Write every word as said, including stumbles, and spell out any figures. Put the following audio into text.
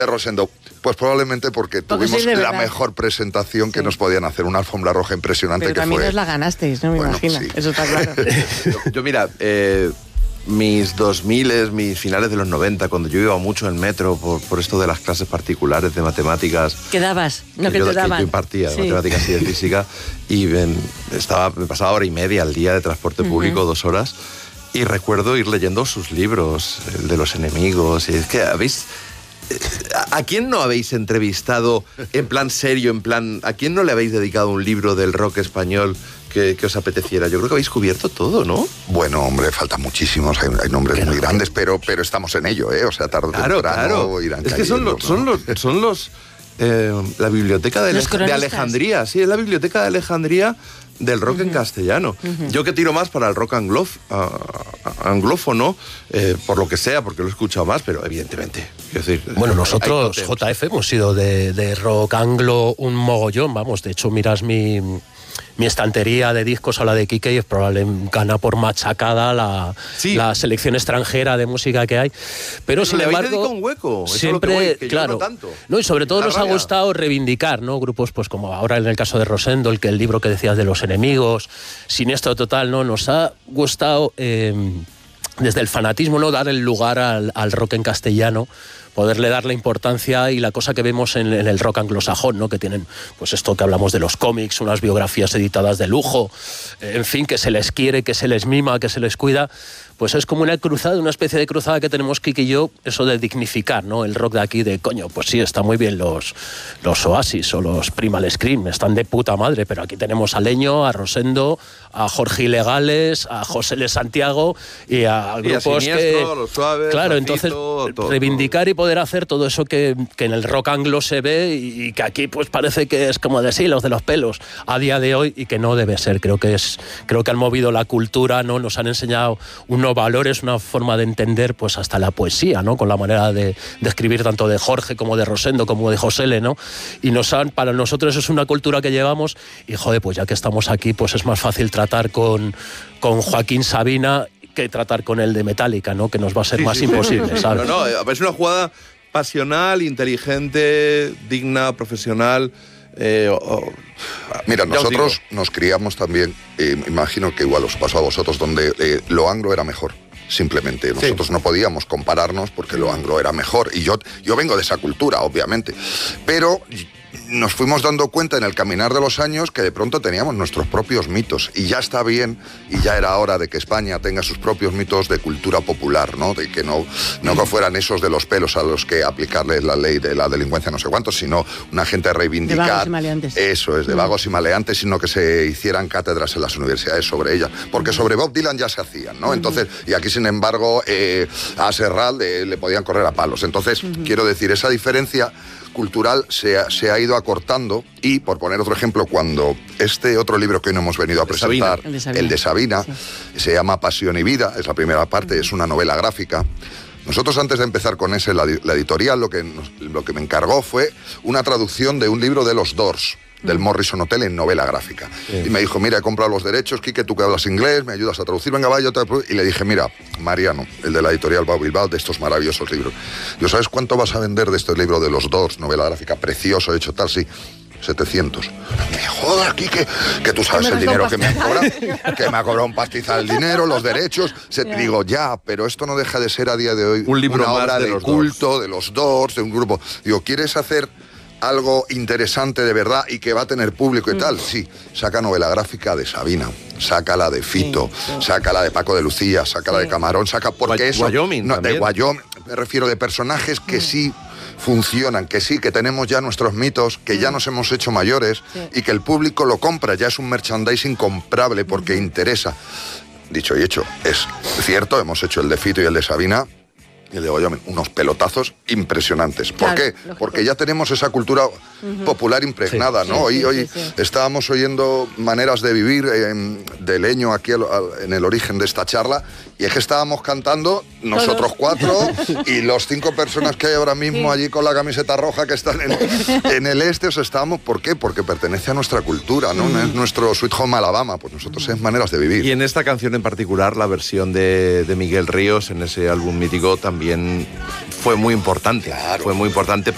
de Rosendo. Pues probablemente porque, porque tuvimos la mejor presentación que sí. nos podían hacer, una alfombra roja impresionante. Pero que también fue... os la ganasteis, ¿no? Me bueno, imagino, sí. eso está claro. yo, yo, mira, eh, mis dos miles, mis finales de los noventa, cuando yo iba mucho en metro por, por esto de las clases particulares de matemáticas. ¿Qué dabas? No que, que yo, te daban. Que yo impartía sí. de matemáticas y de física y ven, estaba, me pasaba hora y media al día de transporte público, uh-huh. dos horas, y recuerdo ir leyendo sus libros, el de los enemigos, y es que habéis... ¿A quién no habéis entrevistado en plan serio, en plan... ¿A quién no le habéis dedicado un libro del rock español que, que os apeteciera? Yo creo que habéis cubierto todo, ¿no? Bueno, hombre, faltan muchísimos, hay, hay nombres muy no, grandes, pero, pero estamos en ello, ¿eh? O sea, tarde o claro, temprano claro. irán Es cayendo, que son los... ¿no? Son los, son los eh, la biblioteca de, de Alejandría, sí, es la biblioteca de Alejandría del rock uh-huh. en castellano. Uh-huh. Yo que tiro más para el rock anglof, uh, anglófono, eh, por lo que sea, porque lo he escuchado más, pero evidentemente. Es decir, bueno, nosotros, J F, hemos sido de, de rock anglo un mogollón, vamos, de hecho, miras mi... mi estantería de discos o la de Quique y es probable gana por machacada la, sí. la selección extranjera de música que hay. Pero, Pero sin le embargo, habéis dedicado un hueco. Eso siempre, es lo que voy, que claro, yo no tanto. No, y sobre todo la nos rabia. ha gustado reivindicar, ¿no? Grupos, pues como ahora en el caso de Rosendo, el que el libro que decías de los enemigos, Siniestro Total, ¿no? Nos ha gustado eh, desde el fanatismo, ¿no? Dar el lugar al, al rock en castellano, poderle dar la importancia y la cosa que vemos en, en el rock anglosajón, ¿no? Que tienen, pues esto que hablamos de los cómics, unas biografías editadas de lujo, eh, en fin, que se les quiere, que se les mima, que se les cuida, pues es como una cruzada, una especie de cruzada que tenemos Kiki y yo, eso de dignificar, ¿no? El rock de aquí, de coño, pues sí, está muy bien los, los Oasis o los Primal Scream, están de puta madre, pero aquí tenemos a Leño, a Rosendo, a Jorge Ilegales, a José L. Santiago y a y grupos a Siniestro, que... los Suaves, claro, Racito, entonces todo, reivindicar todo. y poder hacer todo eso que, que en el rock anglo se ve y que aquí pues parece que es como de sí, los de los pelos a día de hoy y que no debe ser. Creo que es, creo que han movido la cultura, ¿no? Nos han enseñado unos valores, una forma de entender pues hasta la poesía, ¿no? Con la manera de, de escribir tanto de Jorge como de Rosendo como de José L, ¿no? Y nos han, para nosotros es una cultura que llevamos y joder, pues ya que estamos aquí pues es más fácil tratar con, con Joaquín Sabina que tratar con el de Metallica, ¿no? Que nos va a ser sí, más sí, imposible, sí. ¿sabes? No, no, es una jugada pasional, inteligente, digna, profesional. Eh, oh, Mira, nosotros nos criamos también, eh, imagino que igual os pasó a vosotros, donde eh, lo anglo era mejor. Simplemente nosotros sí. no podíamos compararnos porque lo anglo era mejor. Y yo, yo vengo de esa cultura, obviamente. Pero nos fuimos dando cuenta en el caminar de los años que de pronto teníamos nuestros propios mitos. Y ya está bien, y ya era hora de que España tenga sus propios mitos de cultura popular, ¿no? De que no, no que fueran esos de los pelos a los que aplicarle la ley de la delincuencia no sé cuántos, sino una gente a reivindicar. De vagos y maleantes. Eso es, de vagos y maleantes, sino que se hicieran cátedras en las universidades sobre ella. Porque sobre Bob Dylan ya se hacían, ¿no? Entonces, y aquí sin embargo, eh, a Serral eh, le podían correr a palos. Entonces, uh-huh. quiero decir, esa diferencia cultural se ha, se ha ido acortando y, por poner otro ejemplo, cuando este otro libro que hoy no hemos venido a presentar, el de Sabina, el de Sabina sí. se llama Pasión y Vida, es la primera parte, uh-huh. es una novela gráfica. Nosotros antes de empezar con ese, la, la editorial, lo que, nos, lo que me encargó fue una traducción de un libro de los Doors, del Morrison Hotel en novela gráfica. Sí. Y me dijo, mira, he comprado los derechos, Quique, tú que hablas inglés, me ayudas a traducir, venga, vaya, otra. Y le dije, mira, Mariano, el de la editorial Bau Bilbao, de estos maravillosos libros. Yo, ¿sabes cuánto vas a vender de este libro de los Doors, novela gráfica, precioso, hecho tal, sí? setecientos. Me jodas, Quique, que tú sabes el dinero que me han cobrado, que me ha cobrado un pastizal el dinero, los derechos. Se, yeah. Digo, ya, pero esto no deja de ser a día de hoy un libro una más obra de, de los culto, Doors. de los Doors, de un grupo. Digo, ¿quieres hacer algo interesante de verdad y que va a tener público y mm. tal? Sí, saca novela gráfica de Sabina, saca la de Fito, sí, sí. saca la de Paco de Lucía, saca sí. la de Camarón, saca porque eso... Wyoming no, también. De Wyoming, me refiero de personajes que mm. sí funcionan, que sí, que tenemos ya nuestros mitos, que mm. ya nos hemos hecho mayores sí. y que el público lo compra, ya es un merchandising comprable porque mm. interesa. Dicho y hecho, es cierto, hemos hecho el de Fito y el de Sabina, y el de Wyoming, unos pelotazos impresionantes. ¿Por claro, qué? Lógico. Porque ya tenemos esa cultura uh-huh. popular impregnada, sí, ¿no? Sí, hoy, sí, hoy sí, sí. estábamos oyendo maneras de vivir eh, de Leño aquí al, al, en el origen de esta charla, y es que estábamos cantando nosotros cuatro y los cinco personas que hay ahora mismo sí. allí con la camiseta roja que están en, en el este, o sea, estábamos, ¿por qué? Porque pertenece a nuestra cultura, ¿no? Uh-huh. Es nuestro Sweet Home Alabama, pues nosotros uh-huh. es maneras de vivir. Y en esta canción en particular, la versión de, de Miguel Ríos, en ese álbum mítico, también fue muy importante, claro. fue muy importante.